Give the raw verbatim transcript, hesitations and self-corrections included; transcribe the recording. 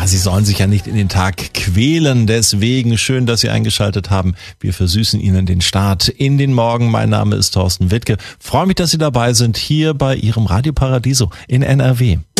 Sie sollen sich ja nicht in den Tag quälen. Deswegen schön, dass Sie eingeschaltet haben. Wir versüßen Ihnen den Start in den Morgen. Mein Name ist Thorsten Wittke. Freue mich, dass Sie dabei sind hier bei Ihrem Radio Paradiso in N R W.